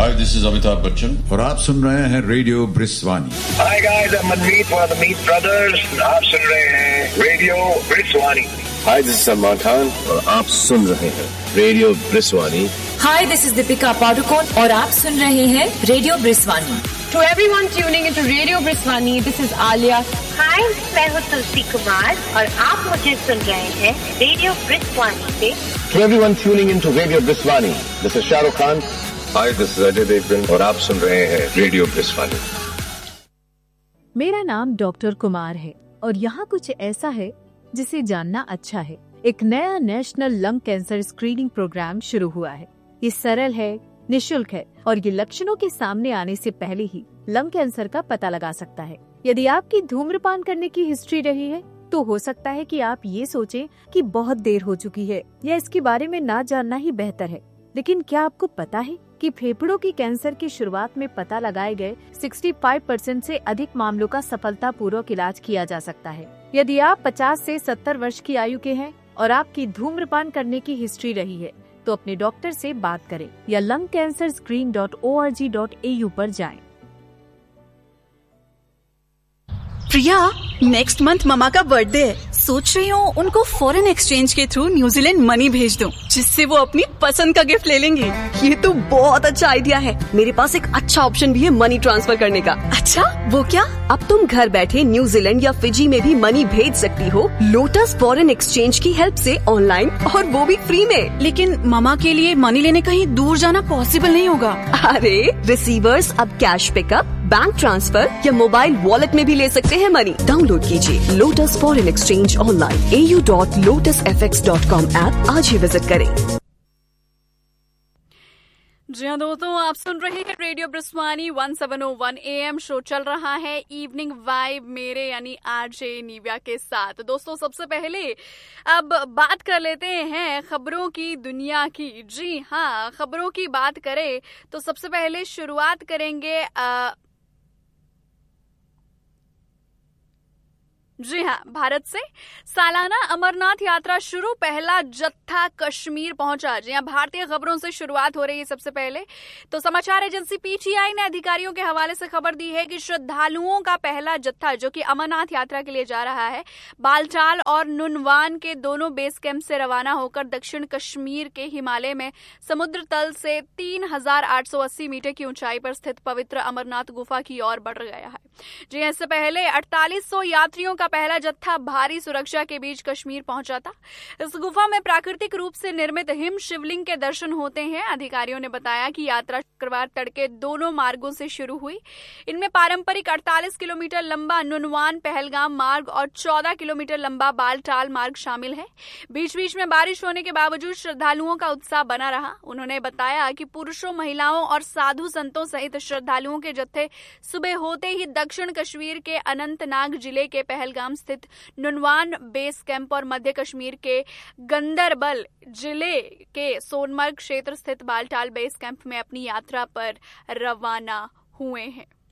Hi, this is Amitabh Bachchan. और आप सुन रहे हैं radio ब्रिस्वानी. Hi guys, I'm Manmeet for the Meet Brothers. आप सुन रहे हैं radio ब्रिस्वानी. Hi, this is Salman Khan और आप सुन रहे हैं radio ब्रिस्वानी. Hi, this is Deepika Padukone और आप सुन रहे हैं radio ब्रिस्वानी. To everyone tuning into Radio Briswani, this is Alia. Hi, मैं हूँ तुलसी कुमार और आप मुझे सुन रहे हैं रेडियो ब्रिस्वानी पे. To everyone tuning into Radio Briswani, this is Shah Rukh Khan. Hi, this is Ajay Devgan और आप सुन रहे हैं रेडियो ब्रिस्वानी. मेरा नाम डॉक्टर कुमार है और यहाँ कुछ ऐसा है जिसे जानना अच्छा है. एक नया national lung cancer screening programme शुरू हुआ है. ये सरल है, निशुल्क है और ये लक्षणों के सामने आने से पहले ही लंग कैंसर का पता लगा सकता है. यदि आपकी धूम्रपान करने की हिस्ट्री रही है तो हो सकता है कि आप ये सोचें कि बहुत देर हो चुकी है या इसके बारे में ना जानना ही बेहतर है. लेकिन क्या आपको पता है कि फेफड़ों की कैंसर की शुरुआत में पता लगाए गए 65% से अधिक मामलों का सफलतापूर्वक इलाज किया जा सकता है. यदि आप 50 से 70 वर्ष की आयु के हैं और आपकी धूम्रपान करने की हिस्ट्री रही है तो अपने डॉक्टर से बात करें या lungcancerscreen.org.au पर जाएं. प्रिया, नेक्स्ट मंथ ममा का बर्थडे है. सोच रही हूँ उनको फॉरेन एक्सचेंज के थ्रू न्यूजीलैंड मनी भेज दूँ, जिससे वो अपनी पसंद का गिफ्ट ले लेंगे. ये तो बहुत अच्छा आइडिया है. मेरे पास एक अच्छा ऑप्शन भी है मनी ट्रांसफर करने का. अच्छा, वो क्या? अब तुम घर बैठे न्यूजीलैंड या फिजी में भी मनी भेज सकती हो लोटस फॉरेन एक्सचेंज की हेल्प से ऑनलाइन, और वो भी फ्री में. लेकिन ममा के लिए मनी लेने कहीं दूर जाना पॉसिबल नहीं होगा. अरे, रिसीवर्स अब कैश पिकअप, बैंक ट्रांसफर या मोबाइल वॉलेट में भी ले सकते हैं मनी. डाउनलोड कीजिए lotus foreign exchange online au.lotusfx.com app आज ही विजिट करें. जी हाँ दोस्तों, आप सुन रहे हैं रेडियो ब्रिस्वानी 1701 AM. शो चल रहा है इवनिंग वाइब मेरे यानी आरजे निव्या के साथ. दोस्तों, सबसे पहले अब बात कर लेते हैं खबरों की दुनिया की. जी हाँ, खबरों की बात करें तो सबसे पहले शुरुआत करेंगे जी हाँ, भारत से. सालाना अमरनाथ यात्रा शुरू, पहला जत्था कश्मीर पहुंचा. जी हाँ, भारतीय खबरों से शुरुआत हो रही है. सबसे पहले तो समाचार एजेंसी पीटीआई ने अधिकारियों के हवाले से खबर दी है कि श्रद्धालुओं का पहला जत्था जो कि अमरनाथ यात्रा के लिए जा रहा है, बालटाल और नुनवान के दोनों बेस कैंप से रवाना होकर दक्षिण कश्मीर के हिमालय में समुद्र तल से 3880 मीटर की ऊंचाई पर स्थित पवित्र अमरनाथ गुफा की ओर बढ़ गया है. जी, इससे पहले 4800 यात्रियों का पहला जत्था भारी सुरक्षा के बीच कश्मीर पहुंचा था. इस गुफा में प्राकृतिक रूप से निर्मित हिम शिवलिंग के दर्शन होते हैं. अधिकारियों ने बताया कि यात्रा शुक्रवार तड़के दोनों मार्गों से शुरू हुई. इनमें पारंपरिक 48 किलोमीटर लंबा नुनवान पहलगाम मार्ग और 14 किलोमीटर लंबा बालटाल मार्ग शामिल है. बीच बीच में बारिश होने के बावजूद श्रद्धालुओं का उत्साह बना रहा. उन्होंने बताया कि पुरुषों, महिलाओं और साधु संतों सहित श्रद्धालुओं के जत्थे सुबह होते ही दक्षिण कश्मीर के अनंतनाग जिले के पहलगाम स्थित नुनवान बेस कैंप और मध्य कश्मीर के गंदरबल जिले के सोनमर्ग क्षेत्र स्थित बालटाल बेस कैंप में अपनी यात्रा पर रवाना हुए हैं.